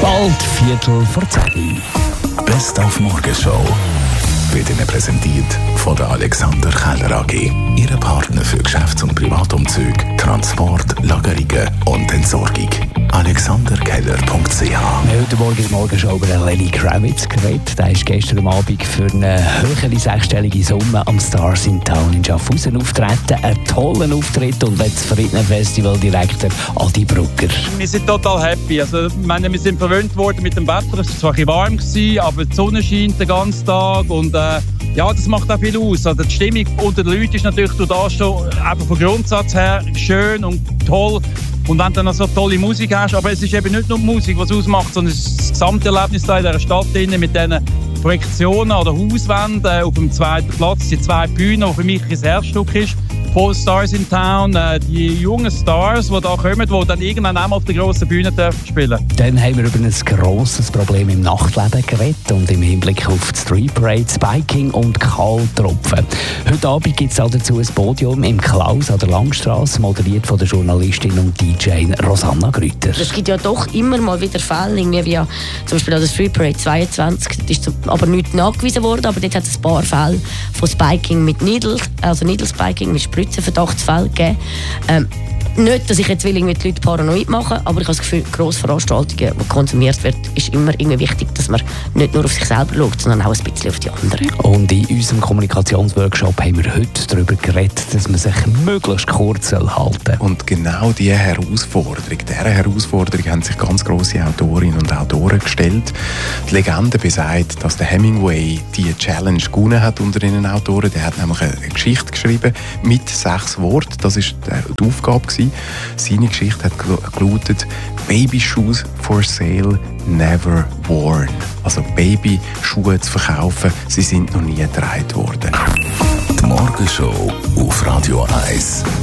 Bald 9:15. Best auf Morgenshow wird Ihnen präsentiert von der Alexander Keller AG. Ihre Partner für Geschäfts- und Privatumzüge, Transport, Lagerungen und Entsorgung. alexanderkeller.ch. Wir haben heute Morgen in der Morgenshow über Lenny Kravitz geredet. Der ist gestern Abend für eine höhere sechsstellige Summe am Stars in Town in Schaffhausen auftreten. Einen tollen Auftritt und jetzt Friedner Festivaldirektor Adi Brugger. Wir sind total happy. Also, ich meine, wir sind verwöhnt worden mit dem Wetter. Es war zwar ein bisschen warm gewesen, aber die Sonne scheint den ganzen Tag und ja, das macht auch viel aus. Also die Stimmung unter den Leuten ist natürlich durch das schon einfach vom Grundsatz her schön und toll. Und wenn du dann noch so tolle Musik hast, aber es ist eben nicht nur die Musik, was es ausmacht, sondern das Gesamterlebnis da in dieser Stadt drin, mit diesen Projektionen oder Hauswänden auf dem zweiten Platz, die zwei Bühnen, die für mich ein Herzstück ist. Voll Stars in Town, die jungen Stars, die da kommen, die dann irgendwann auch mal auf der grossen Bühne dürfen spielen. Dann haben wir über ein grosses Problem im Nachtleben geredet und im Hinblick auf die Street Parade, Spiking und Kahltropfen. Heute Abend gibt es dazu ein Podium im Klaus an der Langstrasse, moderiert von der Journalistin und DJ Rosanna Grüter. Es gibt ja doch immer mal wieder Fälle, irgendwie wie zum Beispiel an der Street Parade 22, das ist aber nicht nachgewiesen worden, aber dort hat es ein paar Fälle von Spiking mit Needle, also Needle Spiking mit Verdachtsfälle gegeben. Nicht, dass ich jetzt will, irgendwie die Leute paranoid machen, aber ich habe das Gefühl, Grossveranstaltungen, die konsumiert werden, ist immer irgendwie wichtig, dass man nicht nur auf sich selber schaut, sondern auch ein bisschen auf die anderen. Und in unserem Kommunikationsworkshop haben wir heute darüber geredet, dass man sich möglichst kurz halten soll. Und genau dieser Herausforderung haben sich ganz grosse Autorinnen und Autoren gestellt. Die Legende besagt, dass der Hemingway die Challenge gewonnen hat unter den Autoren. Der hat nämlich eine Geschichte geschrieben mit 6 Worten. Das war die Aufgabe gewesen. Seine Geschichte hat gelautet: Baby Shoes for sale, never worn. Also Babyschuhe zu verkaufen, sie sind noch nie getragen worden. Die Morgenshow auf Radio 1.